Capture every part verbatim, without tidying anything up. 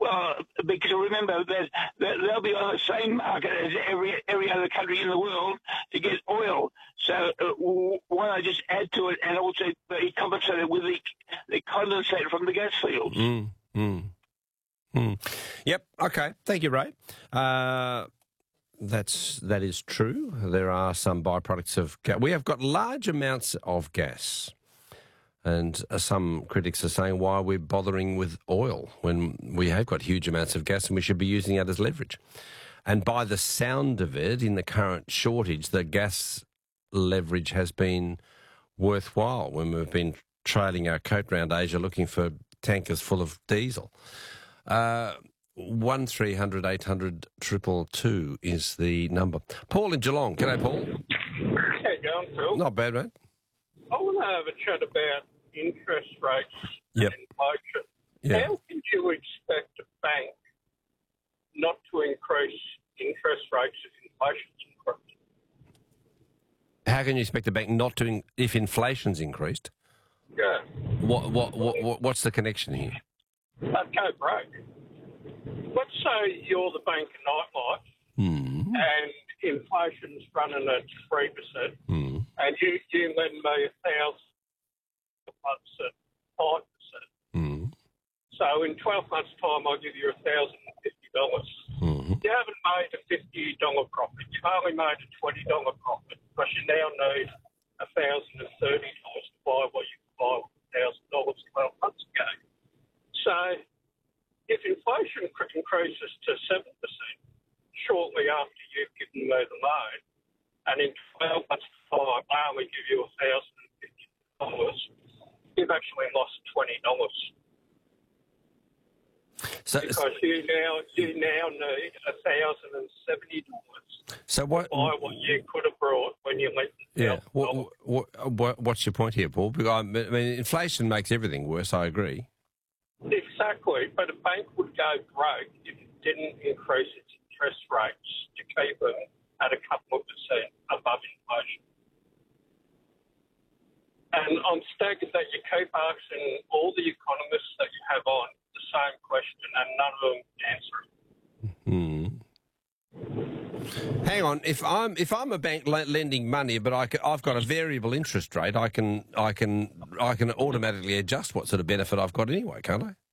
Well, because remember that, that they'll be on the same market as every every other country in the world to get oil. So uh, why not just add to it and also be compensated with the, the condensate from the gas fields? Mm, mm, mm. Yep. Okay. Thank you, Ray. Uh, that's that is true. There are some byproducts of gas. We have got large amounts of gas. And uh, some critics are saying, why are we bothering with oil when we have got huge amounts of gas and we should be using it as leverage? And by the sound of it, in the current shortage, the gas leverage has been worthwhile when we've been trailing our coat round Asia looking for tankers full of diesel. Uh, one three hundred eight hundred triple two is the number. Paul in Geelong. G'day, Paul. How you going, Phil? Not bad, mate. I want to have a chat about interest rates Yep. and inflation. Yeah. How can you expect a bank not to increase interest rates if inflation's increased? How can you expect a bank not to, in, if inflation's increased? Yeah. What, what, what, what, what's the connection here? They'd go broke. Let's say you're the bank of nightlife Hmm. and inflation's running at three percent Hmm. and you, you lend me a thousand months at five percent. Hmm. So in twelve months' time, I'll give you one thousand fifty dollars. Hmm. You haven't made a fifty dollars profit. You've only made a twenty dollars profit because you now need one thousand thirty dollars to buy what you could buy with one thousand dollars twelve months ago. So if inflation cr- increases to seven percent shortly after you've given me the loan, and in twelve months' time, I only give you one thousand fifty dollars, you've actually lost twenty dollars. So, Because you now you now need a thousand and seventy dollars so what? to buy what you could have brought when you lent the Yeah. thousand What, dollars. what, what, what's your point here, Paul? Because I mean, inflation makes everything worse. I agree. Exactly, but a bank would go broke if it didn't increase its interest rates to keep them at a couple of percent above inflation. And I'm staggered that you keep asking all the economists that you have on the same question and none of them answer it. Hmm. Hang on. If I'm if I'm a bank le- lending money, but I have got a variable interest rate, I can I can I can automatically adjust what sort of benefit I've got anyway, can't I?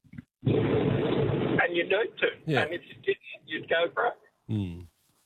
And you need to. Yeah. And if you didn't, you'd go broke. Hmm.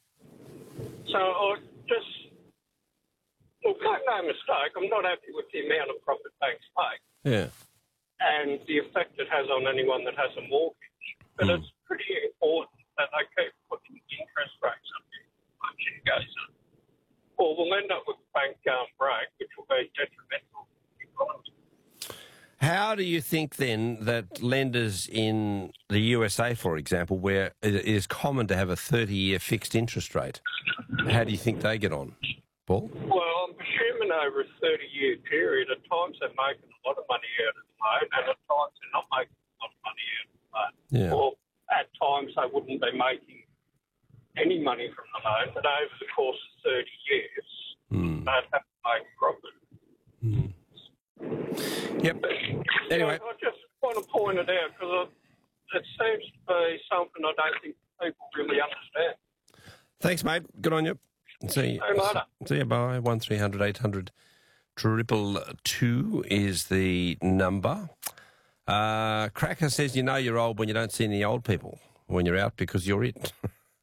So I just, well, make no mistake, I'm not happy with the amount of profit banks make Yeah. and the effect it has on anyone that has a mortgage. But Mm. it's pretty important that they keep putting interest rates up there. Inflation goes up. Or we'll end up with the bank going broke, which will be detrimental to the economy. How do you think then that lenders in the U S A, for example, where it is common to have a thirty-year fixed interest rate, how do you think they get on, Paul? Well, I'm presuming over a thirty-year period, at times they're making a lot of money out of the loan, and at times they're not making a lot of money out of the loan. Yeah. Or at times they wouldn't be making any money from the loan, but over the course of thirty years, Mm. they'd have to make profit. Mm. Yep. Anyway. So I just want to point it out because it seems to be something I don't think people really understand. Thanks, mate. Good on you. See, See you later. see you. Bye. One three hundred eight hundred triple two is the number. Uh, Cracker says you know you're old when you don't see any old people when you're out because you're it.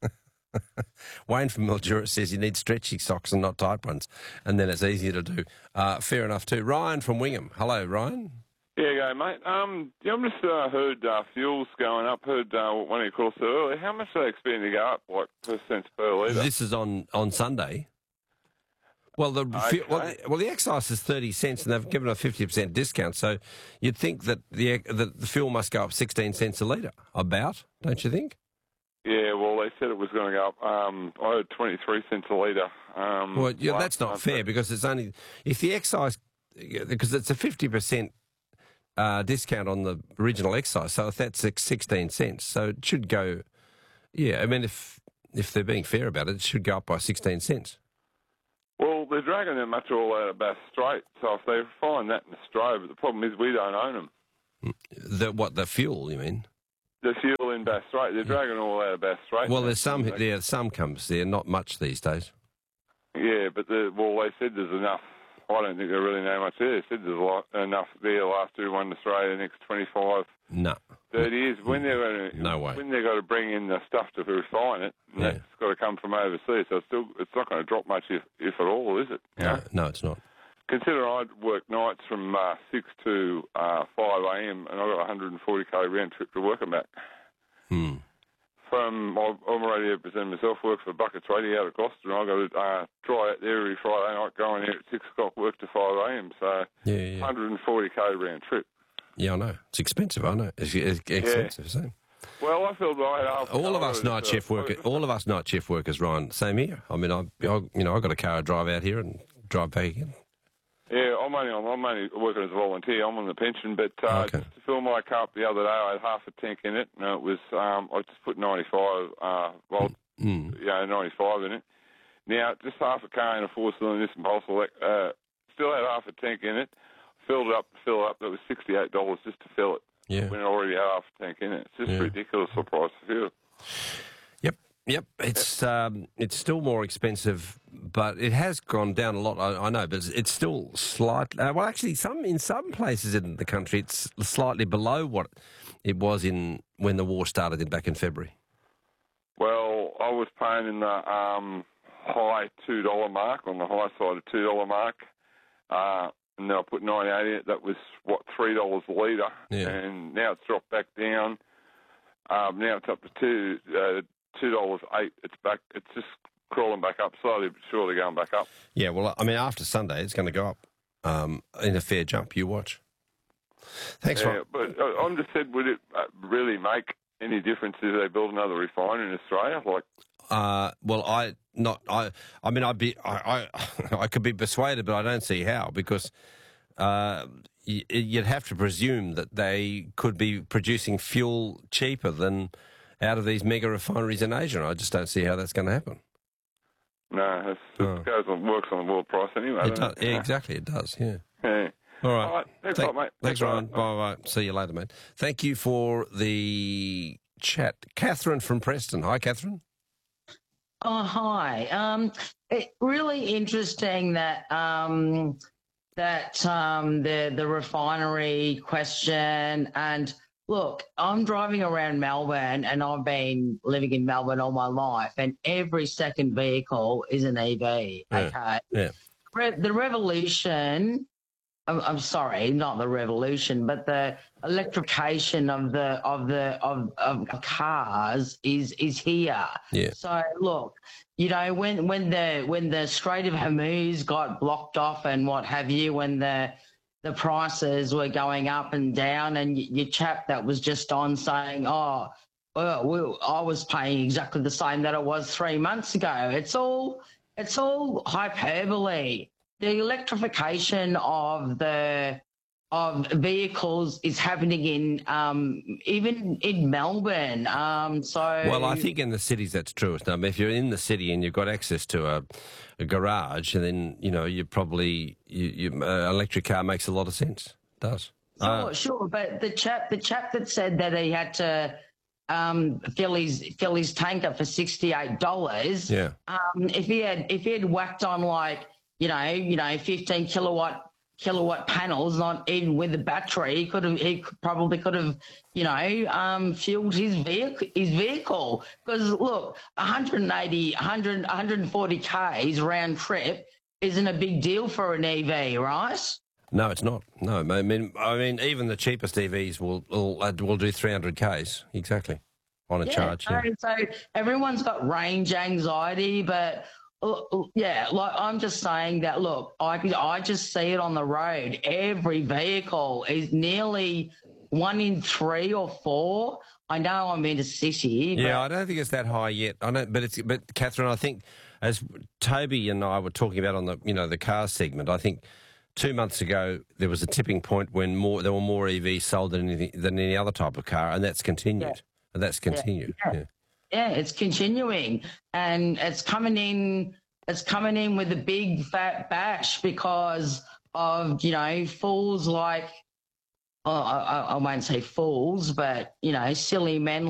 Wayne from Mildura says you need stretchy socks and not tight ones, and then it's easier to do. Uh, fair enough too. Ryan from Wingham. Hello, Ryan. Yeah, go, mate. Um, yeah, I've just uh, heard uh, fuels going up. Heard uh, one of your calls earlier. How much are they expecting to go up? What percent per litre? This is on, on Sunday. Well, the Okay. well, the, well, the excise is thirty cents, and they've given a fifty percent discount. So you'd think that the that the fuel must go up sixteen cents a litre. About, don't you think? Yeah, well, they said it was going to go up. Um, I heard twenty-three cents a litre. Um, Well, yeah, last that's not month. fair because it's only if the excise because it's a fifty percent uh, discount on the original excise. So if that's sixteen cents, so it should go. Yeah, I mean, if if they're being fair about it, it should go up by sixteen cents. Well, they're dragging that much all out of Bass Strait. So if they find that in Australia, but the problem is we don't own them. The what the fuel? You mean? the fuel in Bass Strait. They're dragging all out of Bass Strait. Well, there's some there, some comes there, not much these days. Yeah, but the, well, they said there's enough. I don't think they really know much there. They said there's a lot, enough there to last through one Australia the next twenty-five, no. thirty years. When they're going to, no way. When they've got to bring in the stuff to refine it, and Yeah. that's got to come from overseas. So it's still, it's not going to drop much, if, if at all, is it? You No, know? no, it's not. Consider I'd work nights from uh, six to uh, five a m and I got a one hundred forty k round trip to work and back. Hmm. From I'm I'm a radio presenter myself, work for Buckets Radio out of Gloucester, and I got to uh, try out there every Friday night, going there at six o'clock, work to five a m. So Yeah, yeah. one hundred forty k round trip. Yeah, I know. It's expensive. I know. It's, it's expensive. Yeah. So. Well, I feel like after All of us night shift workers, all of us night shift workers, Ryan. Same here. I mean, I, I you know, I got a car, I drive out here and drive back again. Yeah, I'm only on, I'm only working as a volunteer. I'm on the pension, but uh, Okay. just to fill my cup the other day, I had half a tank in it, and it was um, I just put ninety-five uh, volt, Mm. yeah, ninety-five in it. Now, just half a car in a four-cylinder Nissan Pulse, uh, still had half a tank in it. Filled it up, fill it up. That was sixty-eight dollars just to fill it. Yeah. When I already had half a tank in it. It's just Yeah. ridiculous the price of fuel. Yep, yep. It's um, it's still more expensive, but it has gone down a lot. I, I know, but it's, it's still slightly. Uh, well, actually, some in some places in the country, it's slightly below what it was in when the war started in back in February. Well, I was paying in the um, high two dollar mark, on the high side of two dollar mark, uh, and then I put ninety-eight in it. That was what three dollars a litre, Yeah. and now it's dropped back down. Um, now it's up to two uh, two dollars eight. It's back. It's just crawling back up slowly, but surely going back up. Yeah, well, I mean, after Sunday, it's going to go up um, in a fair jump. You watch. Thanks, Yeah, Ryan. but I- I'm just said, would it uh, really make any difference if they build another refinery in Australia? Like, Uh, well, I not I. I mean, I'd be I, I I could be persuaded, but I don't see how because uh, y- you'd have to presume that they could be producing fuel cheaper than out of these mega refineries in Asia. I just don't see how that's going to happen. no, it's, Oh. it goes on, works on the world price anyway. It doesn't does, yeah, exactly, it does. Yeah. Yeah. All right. All right. Thanks Thank- a lot, mate. Thanks, Thanks a lot. Ryan. Bye bye. See you later, mate. Thank you for the chat, Catherine from Preston. Hi, Catherine. Oh, hi. Um, it, really interesting that um, that um, the the refinery question. And look, I'm driving around Melbourne, and I've been living in Melbourne all my life, and every second vehicle is an E V. Yeah, Okay, yeah. Re- the revolution. I'm, I'm sorry, not the revolution, but the electrification of the of the of, of cars is is here. Yeah. So look, you know, when when the when the Strait of Hormuz got blocked off and what have you, when the the prices were going up and down, and y- your chap that was just on saying, oh, well, we, I was paying exactly the same that it was three months ago. It's all it's all hyperbole. The electrification of the of vehicles is happening in um, even in Melbourne. Um, so Well, I think in the cities that's true. I mean, if you're in the city and you've got access to a, a garage, then you know you probably you, you uh, electric car makes a lot of sense. It does. Sure, Uh, sure. But the chap, the chap that said that he had to um, fill his fill his tanker for sixty eight dollars. Yeah. Um, if he had if he had whacked on like you know you know fifteen kilowatt kilowatt panels, not even with the battery, he could have he could, probably could have you know um, fueled his vehicle his vehicle because look, one eighty, one hundred, one forty k's round trip isn't a big deal for an E V, right? No, it's not. No, I mean, I mean, even the cheapest E Vs will will, uh, will do three hundred k's exactly on a Yeah, charge. so, Yeah. so everyone's got range anxiety, but uh, uh, yeah, like I'm just saying that. Look, I I just see it on the road. Every vehicle is nearly one in three or four. I know I'm in a city. Yeah, I don't think it's that high yet. I don't, but it's but Catherine, I think as Toby and I were talking about on the you know the car segment, I think two months ago there was a tipping point when more there were more E Vs sold than anything, than any other type of car, and that's continued. Yeah. And that's continued. Yeah. Yeah. Yeah, it's continuing, and it's coming in. It's coming in with a big fat bash because of you know fools like I, I, I won't say fools, but, you know, silly men